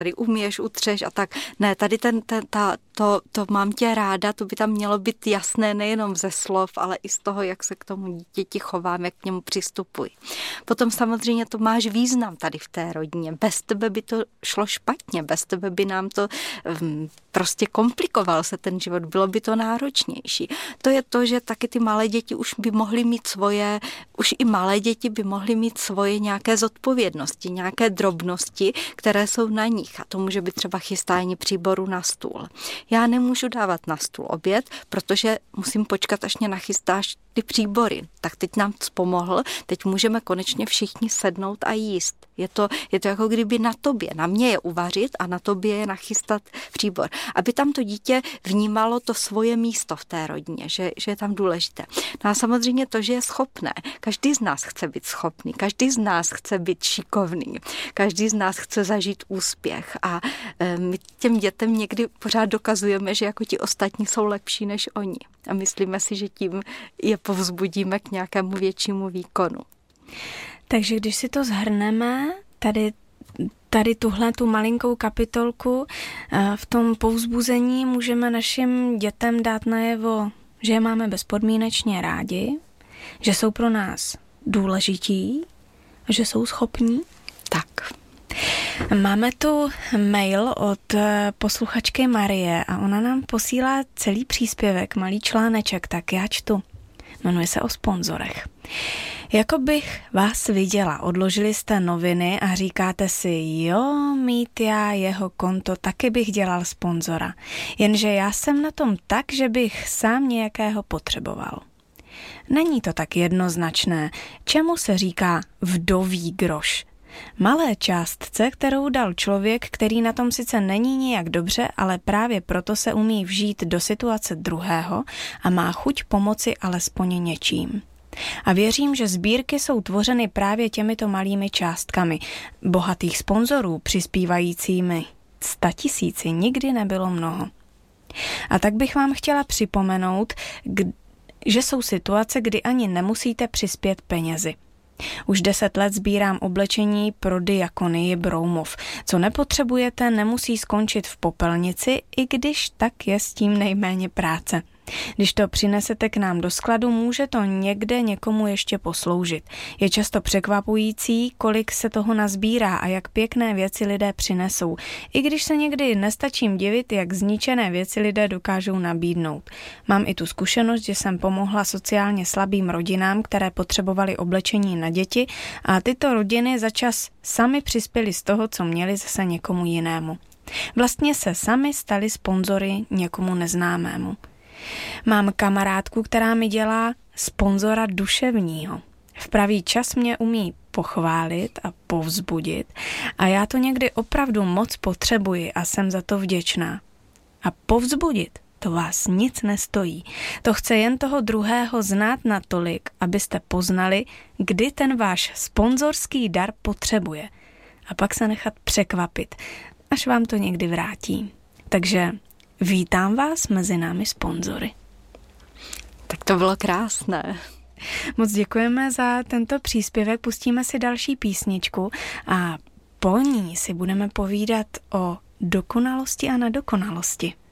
tady umíš, utřeš a tak. Ne, tady to mám tě ráda, to by tam mělo být jasné nejenom ze slov, ale i z toho, jak se k tomu dítěti chovám, jak k němu přistupuji. Potom samozřejmě to máš význam tady v té rodině. Bez tebe by to šlo špatně, bez tebe by nám to prostě komplikoval se ten život, bylo by to náročnější. To je to, že taky ty malé děti už by mohly mít už i malé děti by mohly mít svoje nějaké zodpovědnosti, nějaké drobnosti, které jsou na nich. A to může být třeba chystání příboru na stůl. Já nemůžu dávat na stůl oběd, protože musím počkat, až mě nachystáš ty příbory. Tak teď nám pomohl, teď můžeme konečně všichni sednout a jíst. Je to jako kdyby na tobě, na mě je uvařit a na tobě je nachystat příbor. Aby tam to dítě vnímalo to svoje místo v té rodině, že je tam důležité. No a samozřejmě to, že je schopné. Každý z nás chce být schopný, každý z nás chce být šikovný, každý z nás chce zažít úspěch a my těm dětem někdy pořád dokazujeme, že jako ti ostatní jsou lepší než oni. A myslíme si, že tím je povzbudíme k nějakému většímu výkonu. Takže když si to shrneme, tady tu malinkou kapitolku, v tom povzbuzení můžeme našim dětem dát najevo, že je máme bezpodmínečně rádi, že jsou pro nás důležití, že jsou schopní. Tak. Máme tu mail od posluchačky Marie a ona nám posílá celý příspěvek, malý článeček, tak já čtu. Jmenuje se o sponzorech. Jako bych vás viděla, odložili jste noviny a říkáte si, jo, mít já jeho konto, taky bych dělal sponzora. Jenže já jsem na tom tak, že bych sám nějakého potřeboval. Není to tak jednoznačné, čemu se říká vdový groš. Malé částce, kterou dal člověk, který na tom sice není nijak dobře, ale právě proto se umí vžít do situace druhého a má chuť pomoci alespoň něčím. A věřím, že sbírky jsou tvořeny právě těmito malými částkami. Bohatých sponzorů přispívajícími 100 000 nikdy nebylo mnoho. A tak bych vám chtěla připomenout, že jsou situace, kdy ani nemusíte přispět penězi. Už 10 let sbírám oblečení pro Diakonii Broumov. Co nepotřebujete, nemusí skončit v popelnici, i když tak je s tím nejméně práce. Když to přinesete k nám do skladu, může to někde někomu ještě posloužit. Je často překvapující, kolik se toho nazbírá a jak pěkné věci lidé přinesou. I když se někdy nestačím divit, jak zničené věci lidé dokážou nabídnout. Mám i tu zkušenost, že jsem pomohla sociálně slabým rodinám, které potřebovaly oblečení na děti a tyto rodiny začas sami přispěly z toho, co měli, zase někomu jinému. Vlastně se sami stali sponzory někomu neznámému. Mám kamarádku, která mi dělá sponzora duševního. V pravý čas mě umí pochválit a povzbudit a já to někdy opravdu moc potřebuji a jsem za to vděčná. A povzbudit, to vás nic nestojí. To chce jen toho druhého znát natolik, abyste poznali, kdy ten váš sponzorský dar potřebuje. A pak se nechat překvapit, až vám to někdy vrátí. Takže vítám vás mezi námi sponzory. Tak to bylo krásné. Moc děkujeme za tento příspěvek, pustíme si další písničku a po ní si budeme povídat o dokonalosti a nedokonalosti.